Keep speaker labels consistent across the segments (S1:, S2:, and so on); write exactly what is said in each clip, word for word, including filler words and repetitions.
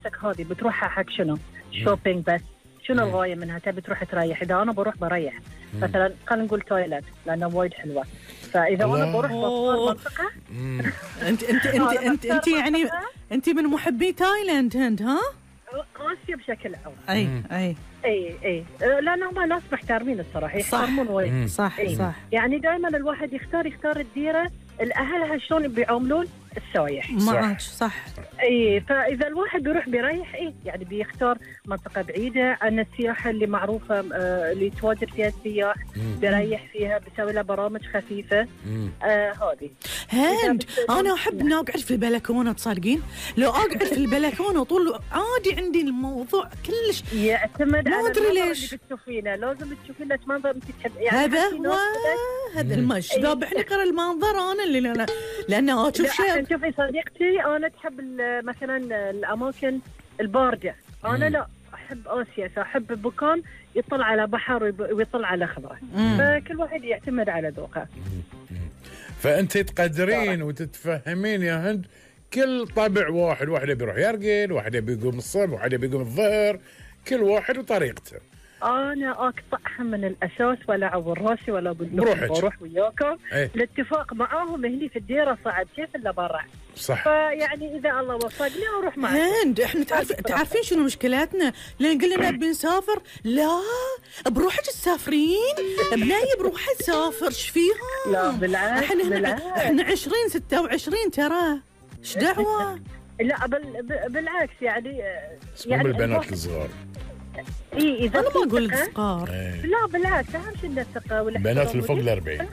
S1: نفسك هذه بتروحها حق شنو؟ شوبينج بس. شنو الغايه منها؟ تبي تروح تريح. اذا انا بروح بريح مثلا خلينا نقول تويلت لانه وايد حلوه، فاذا انا بروح بختار منطقه.
S2: انت انت انت انت انت يعني انت من محبي تايلاند هند ها؟
S1: اسيا بشكل عام.
S2: اي اي
S1: اي اي لان هم ناس محترمين الصراحه، يحترمون وايد.
S2: صح
S1: أي.
S2: صح.
S1: يعني دائما الواحد يختار يختار الديره الاهلها شلون بيعاملون السوايح.
S2: معك صح.
S1: اي فاذا الواحد بيروح بيريح اي يعني بيختار منطقه بعيده عن السياحه اللي معروفه آه اللي يتواجد فيها السياح، بيريح فيها، بيسوي له برامج خفيفه. آه هذه
S2: هند انا احب اني اقعد في البلكونه، تصدقين؟ لو اقعد في البلكونه طول عادي عندي الموضوع كلش
S1: يعتمد على
S2: ادري ليش
S1: اللي بتشوفينه. لازم تشوفين لك منظر انت تحب. يعني
S2: هذا هو هذا المش ذابحني غير المنظر انا اللي انا لان اشوف شيء.
S1: شوفي صديقتي انا تحب مثلا الاماكن البارده، انا لا احب اسيا، فاحب مكان يطلع على بحر ويطلع على خضره. فكل واحد يعتمد على ذوقه.
S3: فانت تقدرين وتتفهمين يا هند كل طبع واحد، واحد بيروح يرقد، واحد بيقوم الصبح، واحد بيقوم الظهر، كل واحد وطريقته.
S1: انا اقطعها من الاساس ولا اعور راسي ولا اقول لكم بروح وياكم. ايه؟ الاتفاق معاهم هني في الديره صعب كيف الا برا.
S3: صح.
S1: فيعني اذا الله وفقني اروح معكم.
S2: هند احنا تعرف تعرفين شنو مشكلتنا؟ لان قلنا نبي نسافر، لا بروحك تسافرين، بناي بروحها تسافر، ايش فيها؟
S1: لا بالعكس
S2: احنا
S1: بالعكس.
S2: احنا عشرين ستة وعشرين ترى ايش دعوه؟
S1: لا بال بالعكس يعني
S3: يعني البنات الصغار.
S1: اي اذا
S2: انا ما اقول الصغار.
S1: لا بالعكس اهم شيء الثقه
S3: والبنات اللي فوق الأربعين.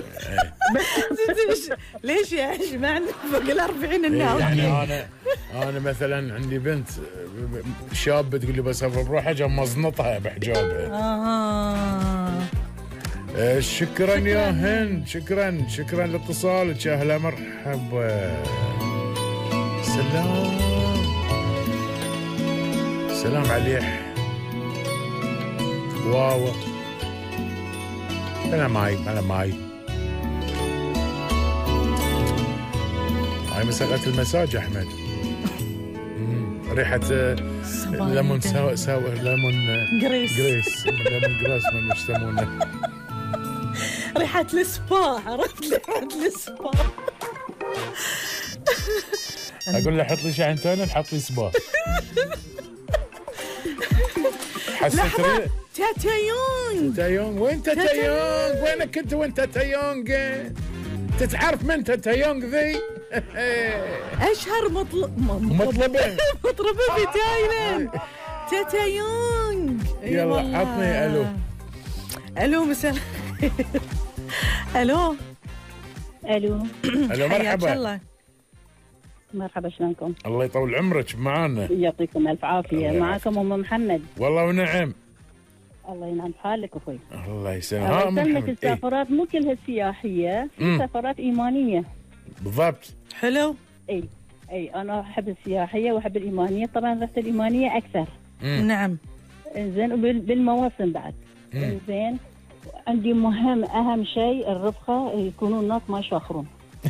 S2: ليش يا ايش معنى فوق الأربعين الناس؟
S3: يعني انا انا مثلا عندي بنت شابه تقول لي بسافر بروحها جم مزنطها بحجابها. آه. شكرا يا هند، شكرا شكرا لاتصالك. يا هلا مرحبا. سلام سلام عليك. واو انا معي انا معي هاي مسألة المساج احمد. ريحة ليمون ساو ساو ليمون
S2: جريس
S3: جريس ليمون جراس ما يسمونه.
S2: ريحة السبا، عرفت ريحة السبا.
S3: اقول له حط لي شحن ثاني، حط لي سبا. حسيت ري...
S2: تاتا يونغ.
S3: تاتا يونغ وين تاتا يونغ؟ وينك انت وين تاتا يونغ؟ تتعرف من تاتا يونغ ذي؟
S2: اشهر مطلب
S3: مطلبه
S2: مطربه في تايلاند تاتا يونغ.
S3: يلا حطني الو.
S2: الو مساء. الو
S4: الو
S3: الو مرحبا.
S4: مرحبا شلونكم؟
S3: الله يطول عمرك معانا.
S4: يعطيكم الف عافيه. معاكم ام محمد.
S3: والله ونعم.
S4: الله ينعم بحالك اخوي.
S3: الله يسلمك. ها
S4: محمد السفرات مو كلها سياحيه، في سفرات ايمانيه.
S3: بالضبط.
S2: حلو.
S4: اي اي انا احب السياحيه واحب الايمانيه، طبعا رحت الايمانيه اكثر.
S2: مم. نعم.
S4: زين وبالمواسم بعد. زين عندي مهم اهم شيء الرفقه، يكونوا الناس ما يشاخرون.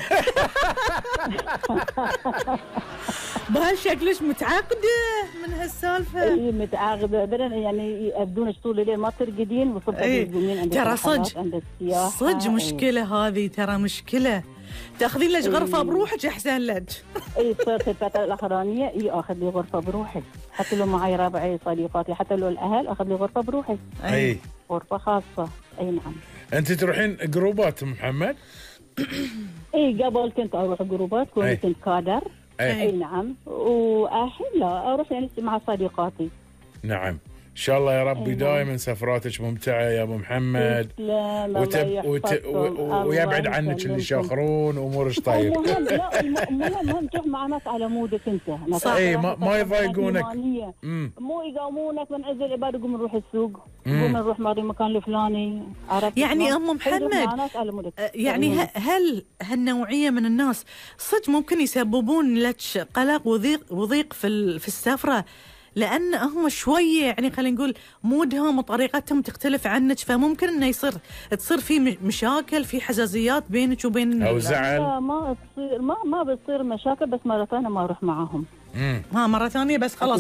S2: بهالشكلش متعقده من هالسالفه.
S4: اي متعقده بدل يعني يأبدونك طول الليل ما ترقدين وصبح تقومين عند
S2: ترى صدق
S4: عند السياحه.
S2: صدق مشكله هذه، ترى مشكله. تاخذين لك غرفه بروحك احسن لك.
S4: اي صرت الفتره الاخرانيه اي اخذ لي غرفه بروحي، حتى لو معي ربعي صديقاتي، حتى لو الاهل اخذ لي غرفه بروحي.
S3: اي
S4: غرفه خاصه. اي نعم.
S3: انت تروحين جروبات محمد؟
S4: اي قبل كنت اروح جروبات، كنت كادر.
S3: أي.
S4: اي نعم. والحين لا اروح يعني مع صديقاتي.
S3: نعم ان شاء الله يا ربي. دائما سفراتك ممتعه يا ابو محمد.
S4: وتب...
S3: وت... و... ويبعد عنك اللي يشاخرون وامورك طيب.
S4: المهم لا المهم تروح مع ناس على مودك انت.
S3: صح. اي ما, ما يضايقونك.
S4: مو يقومونك من عز العباد قوم نروح السوق، قوم نروح مع المكان الفلاني. عرفت
S2: يعني ام محمد يعني هل هالنوعيه من الناس صدق ممكن يسببون لك قلق وضيق وضيق في في السفره، لأن هم شوية يعني خلينا نقول مودهم وطريقتهم تختلف عنك، فممكن إنه يصير تصير في مشاكل، في حزازيات بينك وبين
S3: أو زعل؟
S4: لا ما تصير، ما ما بتصير مشاكل، بس مرة ثانية ما أروح معاهم.
S2: ها مرة ثانية بس خلاص